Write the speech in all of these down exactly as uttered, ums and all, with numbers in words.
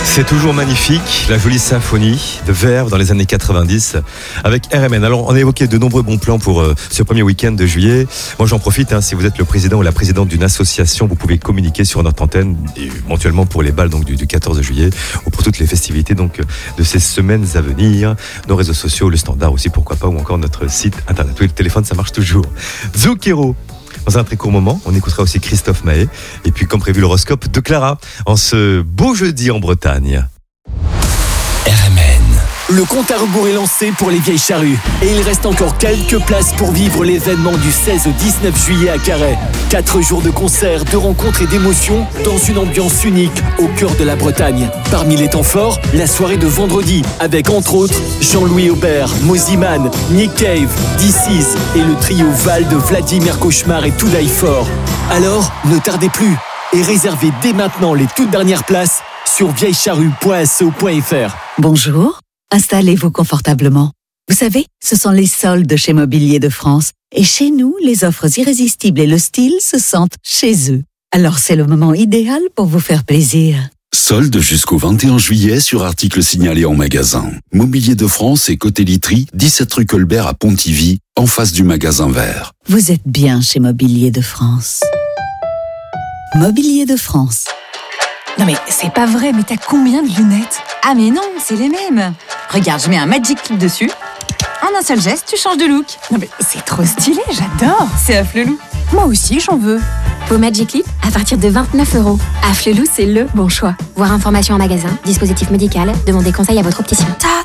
C'est toujours magnifique, la jolie symphonie de Verve dans les années quatre-vingt-dix avec R M N. Alors on a évoqué de nombreux bons plans pour euh, ce premier week-end de juillet. Moi j'en profite, hein, si vous êtes le président ou la présidente d'une association, vous pouvez communiquer sur notre antenne, et éventuellement pour les balles donc, du, du quatorze juillet ou pour toutes les festivités donc, de ces semaines à venir. Nos réseaux sociaux, le standard aussi pourquoi pas, ou encore notre site internet. Oui, le téléphone ça marche toujours. Zucchero. Dans un très court moment, on écoutera aussi Christophe Maé. Et puis, comme prévu, l'horoscope de Clara en ce beau jeudi en Bretagne. R M N. Le compte à rebours est lancé pour les Vieilles Charrues. Et il reste encore quelques places pour vivre l'événement du seize au dix-neuf juillet à Carhaix. Quatre jours de concerts, de rencontres et d'émotions dans une ambiance unique au cœur de la Bretagne. Parmi les temps forts, la soirée de vendredi avec entre autres Jean-Louis Aubert, Moziman, Nick Cave, D C S et le trio Val de Vladimir Cauchemar et To Die For. Alors, ne tardez plus et réservez dès maintenant les toutes dernières places sur vieille charrue point s o point f r. Bonjour, installez-vous confortablement. Vous savez, ce sont les soldes chez Mobilier de France. Et chez nous, les offres irrésistibles et le style se sentent chez eux. Alors c'est le moment idéal pour vous faire plaisir. Solde jusqu'au vingt et un juillet sur articles signalés en magasin. Mobilier de France et côté literie, dix-sept rue Colbert à Pontivy, en face du magasin vert. Vous êtes bien chez Mobilier de France. Mobilier de France. Non mais c'est pas vrai, mais t'as combien de lunettes? Ah mais non, c'est les mêmes. Regarde, je mets un Magic Clip dessus. En un seul geste, tu changes de look. Non mais c'est trop stylé, j'adore. C'est Afflelou. Moi aussi, j'en veux. Vos Magic Clip à partir de vingt-neuf euros. Afflelou, c'est le bon choix. Voir information en magasin, dispositif médical, demandez conseil à votre opticien.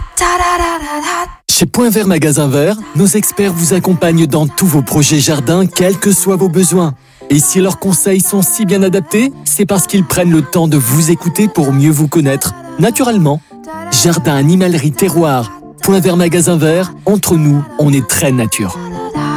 Chez Point Vert Magasin Vert, nos experts vous accompagnent dans tous vos projets jardins, quels que soient vos besoins. Et si leurs conseils sont si bien adaptés, c'est parce qu'ils prennent le temps de vous écouter pour mieux vous connaître. Naturellement, jardin, animalerie, terroir, Point Vert Magasin Vert, entre nous, on est très nature.